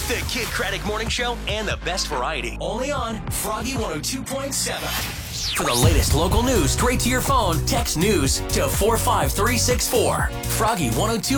The Kid Craddock Morning Show and the best variety. Only on Froggy 102.7. For the latest local news straight to your phone, text news to 45364. Froggy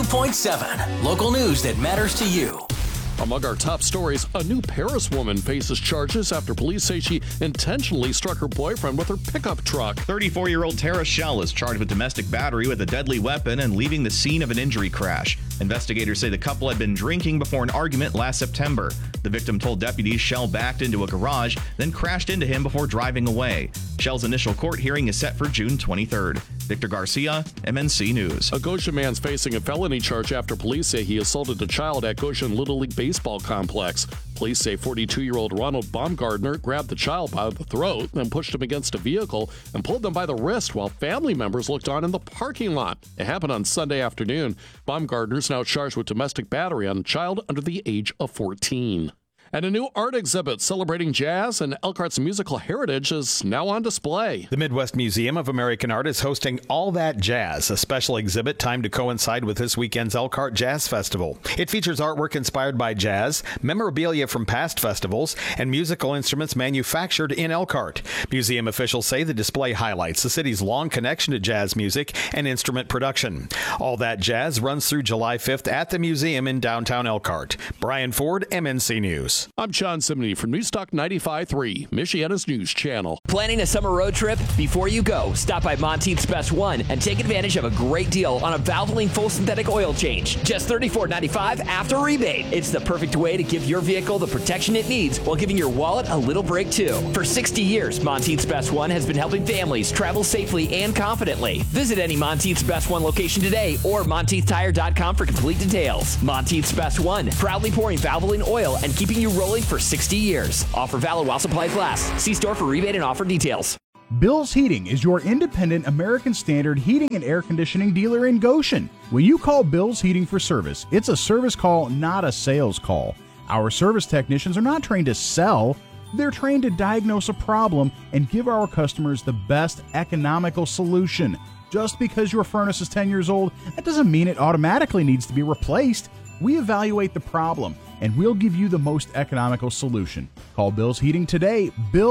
102.7. Local news that matters to you. Among our top stories, a new Paris woman faces charges after police say she intentionally struck her boyfriend with her pickup truck. 34-year-old Tara Shell is charged with domestic battery with a deadly weapon and leaving the scene of an injury crash. Investigators say the couple had been drinking before an argument last September. The victim told deputies Shell backed into a garage, then crashed into him before driving away. Shell's initial court hearing is set for June 23rd. Victor Garcia, MNC News. A Goshen man's facing a felony charge after police say he assaulted a child at Goshen Little League Baseball Complex. Police say 42-year-old Ronald Baumgardner grabbed the child by the throat, then pushed him against a vehicle and pulled them by the wrist while family members looked on in the parking lot. It happened on Sunday afternoon. Baumgardner's now charged with domestic battery on a child under the age of 14. And a new art exhibit celebrating jazz and Elkhart's musical heritage is now on display. The Midwest Museum of American Art is hosting All That Jazz, a special exhibit timed to coincide with this weekend's Elkhart Jazz Festival. It features artwork inspired by jazz, memorabilia from past festivals, and musical instruments manufactured in Elkhart. Museum officials say the display highlights the city's long connection to jazz music and instrument production. All That Jazz runs through July 5th at the museum in downtown Elkhart. Brian Ford, MNC News. I'm John Simney from Newstalk 95.3, Michiana's news channel. Planning a summer road trip? Before you go, stop by Monteith's Best One and take advantage of a great deal on a Valvoline full synthetic oil change. Just $34.95 after rebate. It's the perfect way to give your vehicle the protection it needs while giving your wallet a little break too. For 60 years, Monteith's Best One has been helping families travel safely and confidently. Visit any Monteith's Best One location today or MonteithTire.com for complete details. Monteith's Best One, proudly pouring Valvoline oil and keeping you rolling for 60 years. Offer valid while supplies last. See store for rebate and offer details. Bill's Heating is your independent American Standard heating and air conditioning dealer in Goshen. When you call Bill's Heating for service, it's a service call, not a sales call. Our service technicians are not trained to sell. They're trained to diagnose a problem and give our customers the best economical solution. Just because your furnace is 10 years old, that doesn't mean it automatically needs to be replaced. We evaluate the problem, and we'll give you the most economical solution. Call Bill's Heating today,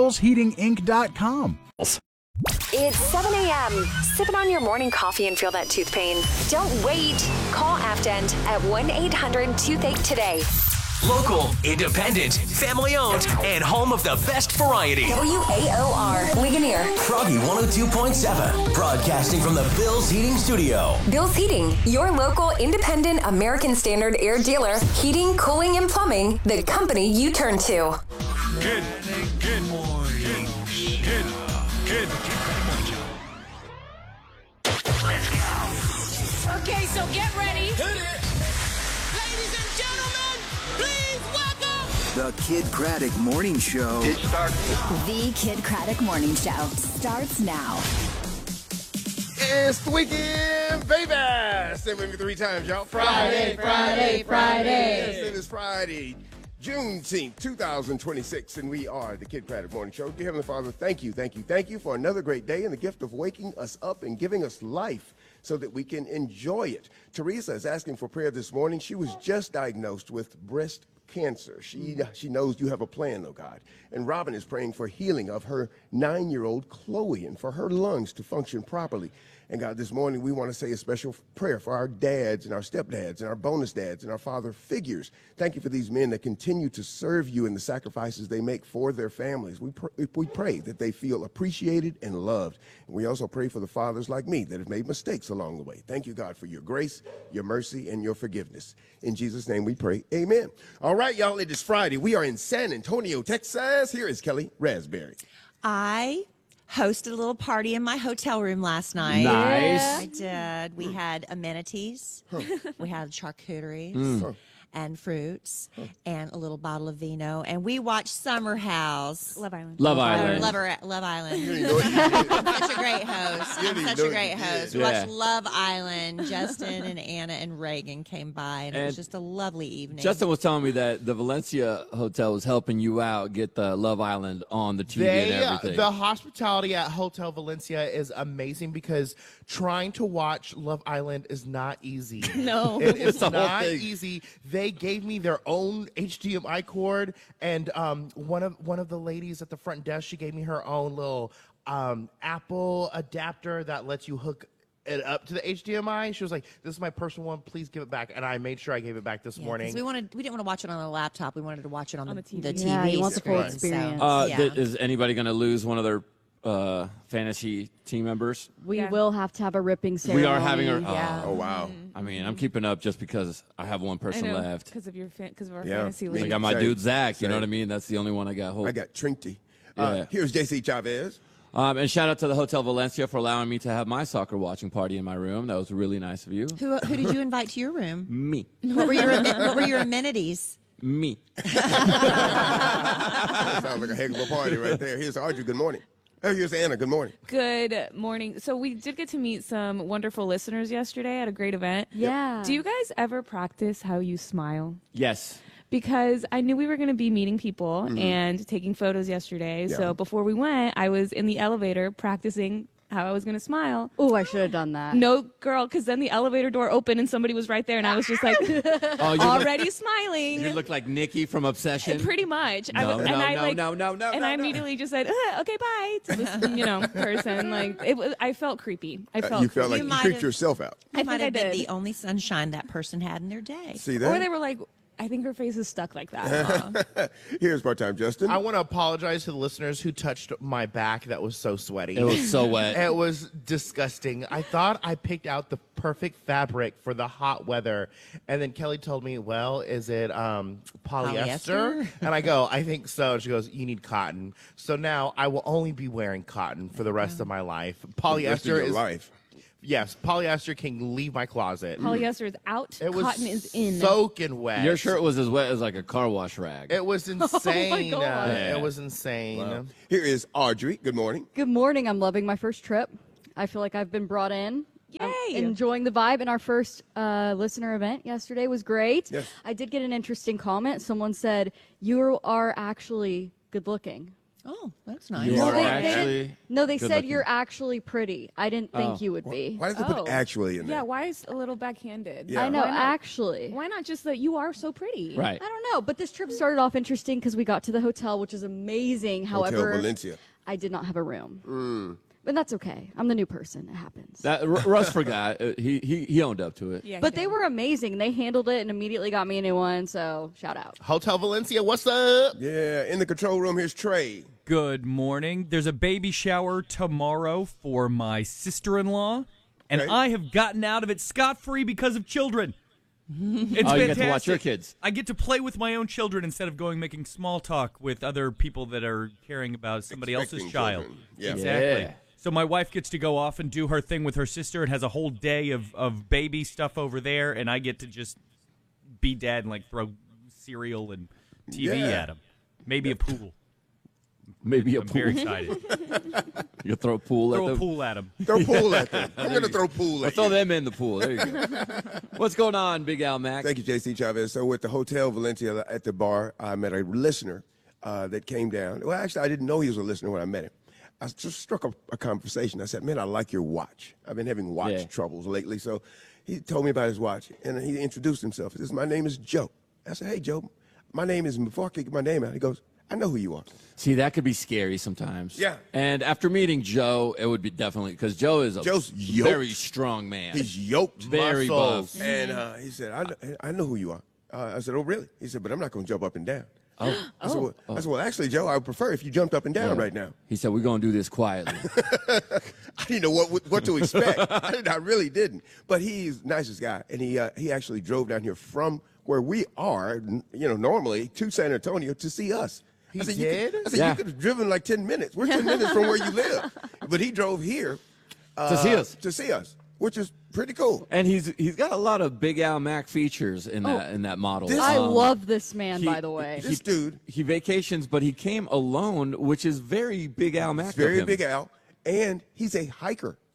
billsheatinginc.com. It's 7 a.m. Sipping on your morning coffee and feel that tooth pain? Don't wait. Call Afdent at 1-800-TOOTHACHE today. Local, independent, family-owned, and home of the best variety. WAOR, Ligonier. Froggy 102.7, broadcasting from the Bill's Heating Studio. Bill's Heating, your local independent American Standard air dealer. Heating, cooling, and plumbing, the company you turn to. Good morning. Good. Let's go. Okay, so get ready. Hit it. Ladies and gentlemen, please welcome The Kid Craddock Morning Show. It starts. The Kid Craddock Morning Show starts now. It's the weekend, baby! Say it with me 3 times, y'all. Friday. Yes, it is Friday, Juneteenth, 2026, and we are the Kid Craddock Morning Show. Dear Heavenly Father, thank you for another great day and the gift of waking us up and giving us life so that we can enjoy it. Teresa is asking for prayer this morning. She was just diagnosed with breast cancer. She knows you have a plan, oh God. And Robin is praying for healing of her 9-year-old Chloe and for her lungs to function properly. And God, this morning we want to say a special prayer for our dads and our stepdads and our bonus dads and our father figures. Thank you for these men that continue to serve you in the sacrifices they make for their families. We pray that they feel appreciated and loved. And we also pray for the fathers like me that have made mistakes along the way. Thank you, God, for your grace, your mercy, and your forgiveness. In Jesus' name we pray, amen. All right, y'all, it is Friday. We are in San Antonio, Texas. Here is Kelly Raspberry. I hosted a little party in my hotel room last night. Nice. I did. We had amenities. We had charcuterie and fruits and a little bottle of vino. And we watched Summer House. Love Island. Love Island. I'm such a great host. We watched Love Island. Justin and Anna and Reagan came by, and it was just a lovely evening. Justin was telling me that the Valencia Hotel was helping you out get the Love Island on the TV and everything. The hospitality at Hotel Valencia is amazing because trying to watch Love Island is not easy. No. It's not easy. they gave me their own HDMI cord, and one of the ladies at the front desk, she gave me her own little Apple adapter that lets you hook it up to the HDMI. She was like, "This is my personal one. Please give it back." And I made sure I gave it back this morning. We didn't want to watch it on a laptop. We wanted to watch it on the TV. Yeah, you want the full experience. Is anybody going to lose one of their fantasy team members? We will have to have a ripping ceremony. We are having a. Oh wow! I mean, I'm keeping up just because I have one person left. Because of our fantasy league. I got my dude Zach. You know what I mean? That's the only one I got. I got Trinity. Yeah. Here's JC Chavez. And shout out to the Hotel Valencia for allowing me to have my soccer watching party in my room. That was really nice of you. Who did you invite to your room? Me. What were your amenities? Me. That sounds like a heck of a party right there. Here's Audrey. Good morning. Oh, here's Anna. Good morning. Good morning. So we did get to meet some wonderful listeners yesterday at a great event. Yeah. Do you guys ever practice how you smile? Yes. Because I knew we were going to be meeting people and taking photos yesterday. Yeah. So before we went, I was in the elevator practicing how I was going to smile. Oh, I should have done that. No, girl, because then the elevator door opened and somebody was right there, and I was just like, already smiling. You look like Nikki from Obsession. Pretty much. No. And I immediately just said, okay, bye, to this, person. Like, I felt creepy. You felt like you creeped yourself out. I might have been the only sunshine that person had in their day. See that? Or they were like, I think her face is stuck like that. Here's part-time Justin. I want to apologize to the listeners who touched my back. That was so sweaty. It was so wet. It was disgusting. I thought I picked out the perfect fabric for the hot weather. And then Kelly told me, well, is it polyester? And I go, I think so. And she goes, you need cotton. So now I will only be wearing cotton for the rest of my life. Polyester is life. Yes, polyester can leave my closet. Polyester is out. Cotton is in. Soaking wet. Your shirt was as wet as like a car wash rag. It was insane. Oh my God. It was insane. Wow. Here is Audrey. Good morning. Good morning. I'm loving my first trip. I feel like I've been brought in. Yay! I'm enjoying the vibe. And our first listener event yesterday was great. Yes. I did get an interesting comment. Someone said, you are actually good looking. Oh, that's nice. You are they said you're actually pretty. I didn't think you would be. Why did they put actually in there? Yeah, why is a little backhanded? Yeah. I know, actually. Why not just that you are so pretty? Right. I don't know, but this trip started off interesting because we got to the hotel, which is amazing. Hotel However, Valencia. I did not have a room. But that's okay. I'm the new person. It happens. Russ forgot. He owned up to it. Yeah, but they were amazing. They handled it and immediately got me a new one, so shout out. Hotel Valencia, what's up? Yeah, in the control room, here's Trey. Good morning. There's a baby shower tomorrow for my sister-in-law, and I have gotten out of it scot-free because of children. It's fantastic. You get to watch your kids. I get to play with my own children instead of making small talk with other people that are caring about somebody else's child. Yeah. Exactly. Yeah. So my wife gets to go off and do her thing with her sister and has a whole day of baby stuff over there, and I get to just be dad and throw cereal and TV at them. Maybe a pool. Maybe a I'm pool. very excited. You throw a pool at them? Throw a pool at them. Throw pool at them. I'm going to throw pool at throw you. them in the pool. There you go. What's going on, Big Al Mac? Thank you, JC Chavez. So with the Hotel Valencia at the bar, I met a listener that came down. Well, actually, I didn't know he was a listener when I met him. I just struck a conversation. I said, man, I like your watch. I've been having watch troubles lately. So he told me about his watch, and he introduced himself. He says, my name is Joe. I said, hey, Joe, my name is, before I kick my name out, he goes, I know who you are. See, that could be scary sometimes. Yeah. And after meeting Joe, it would be definitely, because Joe is Joe's very strong man. He's yoked. Very buff. And he said, I know who you are. I said, oh, really? He said, but I'm not going to jump up and down. I said, well, actually, Joe, I would prefer if you jumped up and down right now. He said, we're going to do this quietly. I didn't know what to expect. I really didn't. But he's the nicest guy. And he actually drove down here from where we are, normally to San Antonio to see us. I said, you could have driven like 10 minutes. We're 10 minutes from where you live. But he drove here to see us, which is pretty cool. And he's got a lot of Big Al Mac features in that model. I love this man, by the way. This dude. He vacations, but he came alone, which is very Big Al Mac. It's very Big Al. And he's a hiker.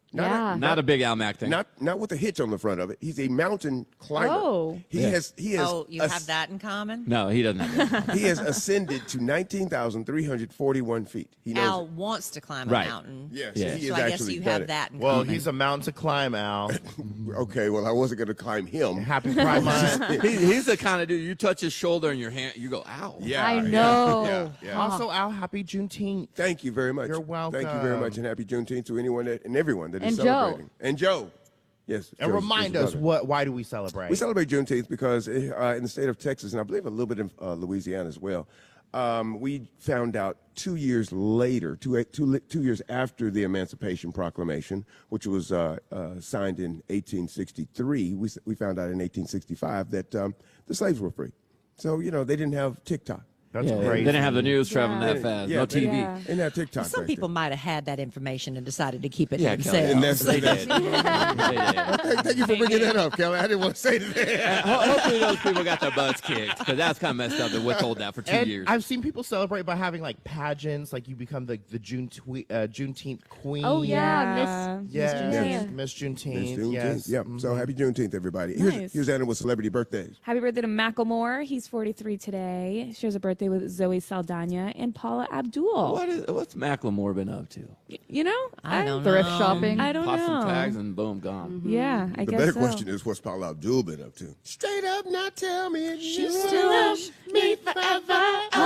Not a big Al Mack thing. Not with a hitch on the front of it. He's a mountain climber. Oh. He has. Oh, you have that in common? No, he doesn't have that. He has ascended to 19,341 feet. He knows Al it. wants to climb a Right. mountain. Yes, Yeah. he So has I guess actually you done have it. that in Well, common. he's a mountain to climb, Al. Okay, well, I wasn't going to climb him. Happy Pride Month. He's the kind of dude, you touch his shoulder and your hand, you go, ow. Yeah, I know. Yeah. Also, Al, happy Juneteenth. Thank you very much. You're welcome. Thank you very much, and happy Juneteenth to anyone and everyone that is And Joe. celebrating. And Joe. Yes. And Joe's remind us, brother. why do we celebrate? We celebrate Juneteenth because in the state of Texas, and I believe a little bit in Louisiana as well, we found out 2 years later, two years after the Emancipation Proclamation, which was signed in 1863, we found out in 1865 that the slaves were free. So, they didn't have TikTok. That's They crazy. didn't have the news traveling that fast. No TV. They didn't have TikTok. Some back people then. might have had that information and decided to keep it to Yeah, Kelly. themselves. And that's, They did. Thank you for bringing that up, Kelly. I didn't want to say that. Hopefully those people got their butts kicked, because that's kind of messed up. They withhold that for 2 And years. I've seen people celebrate by having like pageants, like you become the Juneteenth queen. Oh yeah, Yeah. Miss Yes, Juneteenth. Miss Juneteenth. It's Juneteenth. Yes. Yep. So happy Juneteenth, everybody. Nice. Here's Anna with celebrity birthdays. Happy birthday to Macklemore. He's 43 today. Shares a birthday with Zoe Saldana and Paula Abdul. What's Macklemore been up to? You know? I don't Thrift know. shopping. I don't Pop know. some tags and boom, gone. Yeah, I The guess better so. question is, what's Paula Abdul been up to? Straight up, now tell me you still loves me forever.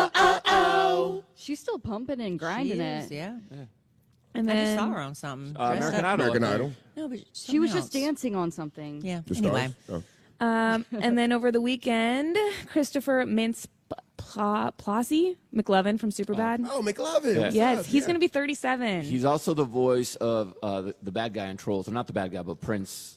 Oh. She's still pumping and grinding She it. is, yeah. And I just then saw her on something. American dressed up. Idol. American Idol. No, but She was something just else. dancing on something. Yeah. The Anyway. stars. and then over the weekend, Christopher Plossie McLovin from Superbad. Oh, McLovin. Yeah. What's Yes, up? he's Yeah. going to be 37. He's also the voice of the bad guy in Trolls. Or not the bad guy, but Prince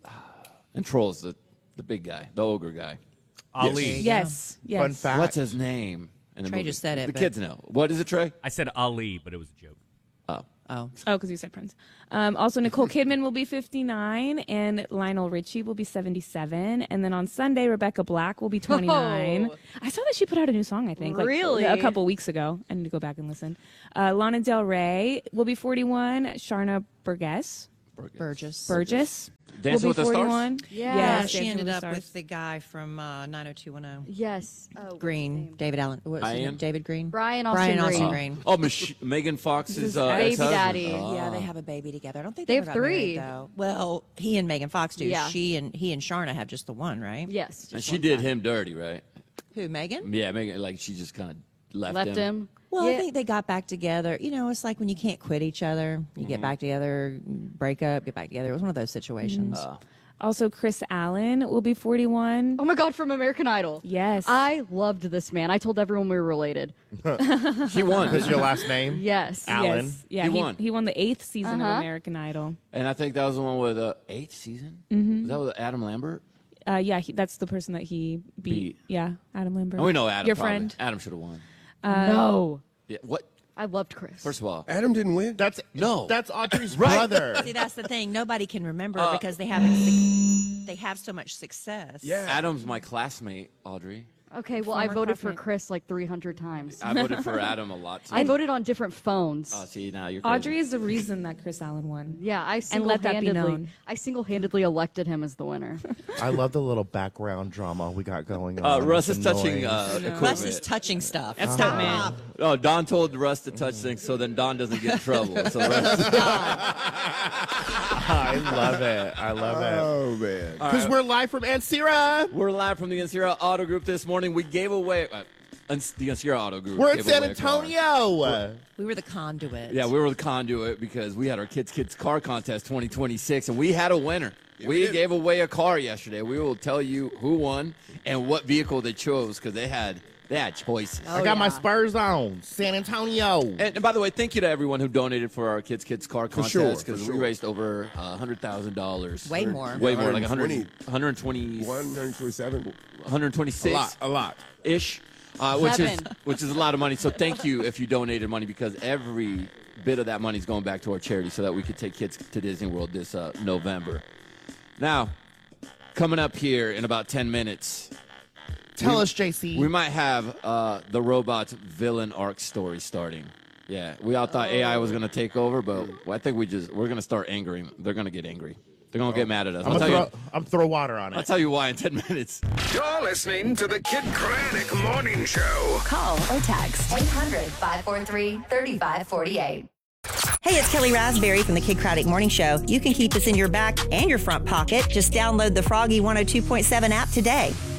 in Trolls, the big guy, the ogre guy. Ali. Yes, yes. Fun fact. What's his name? In the Trey movie? just said it, The but- kids know. What is it, Trey? I said Ali, but it was a joke. Oh. Oh. Oh, because you said Prince. Also, Nicole Kidman will be 59, and Lionel Richie will be 77. And then on Sunday, Rebecca Black will be 29. Oh. I saw that she put out a new song, I think. Really? A couple weeks ago. I need to go back and listen. Lana Del Rey will be 41. Sharna Burgess. Burgess. Dancing will with be the Stars? 41. Yeah. Yeah, Yes, she Dancing ended the up Stars. with the guy from 90210. Yes. Oh, what's his Green, name? David Allen. What's his Ian? name? David Green? Brian Austin Green. Oh, Megan Fox's This is Baby ex-husband. daddy. Oh. Yeah, they have a baby together. I don't think They they have ever got married, 3. though. Well, he and Megan Fox do. Yeah. He and Sharna have just the one, right? Yes. And just she one did time. him dirty, right? Who, Megan? Yeah, Megan, like she just kind of left him. Well, I Yeah. think they got back together. You know, it's like when you can't quit each other. You get back together, break up, get back together. It was one of those situations. Also, Chris Allen will be 41. Oh my God, from American Idol. Yes. I loved this man. I told everyone we were related. He won. Is your last name? Yes. Alan. Yes. Yeah, He won. He won the 8th season of Uh-huh. American Idol. And I think that was the one with 8th season. Was that with Adam Lambert? Yeah, that's the person that he beat. Yeah, Adam Lambert. And we know Adam. Your probably. friend. Adam should have won. No. Yeah. What? I loved Chris. First of all, Adam didn't win. That's No. That's Audrey's brother. See, that's the thing. Nobody can remember because they have so much success. Yeah. Adam's my classmate, Audrey. Okay, well, I Former voted for classmate. Chris like 300 times. I voted for Adam a lot too. I voted on different phones. Oh, see, now you're crazy. Audrey is the reason that Chris Allen won. Yeah, I And let that be single-handedly, known. I single-handedly elected him as the winner. I love the little background drama we got going on. Russ is It's touching annoying. equipment. Russ is touching stuff. That's not man. Oh, Don told Russ to touch things so then Don doesn't get in trouble. So Russ, I love it. I love it. Oh, man. Because we're live from Ancira. we're live from the Ancira Auto Group this morning. We gave away the Ancira Auto Group. We're in gave San away a car. Antonio. We were the conduit. Yeah, we were the conduit because we had our Kids Car Contest 2026, and we had a winner. We gave away a car yesterday. We will tell you who won and what vehicle they chose because they had choices. I got my Spurs on. San Antonio. And by the way, thank you to everyone who donated for our Kids Car Contest sure, because for we sure. raised over $100,000. Way more. Way more, like 120. 120, 127. 126 A lot. ish, which is a lot of money. So thank you if you donated money because every bit of that money is going back to our charity so that we could take kids to Disney World this November. Now, coming up here in about 10 minutes. Tell us, JC. We might have the Robots villain arc story starting. Yeah, we all thought AI was going to take over, but I think we're going to start angering. They're going to get angry. They're going to get mad at us. I'm throw water on it. I'll tell you why in 10 minutes. You're listening to the Kid Craddock Morning Show. Call or text 800-543-3548. Hey, it's Kelly Raspberry from the Kid Craddock Morning Show. You can keep us in your back and your front pocket. Just download the Froggy 102.7 app today.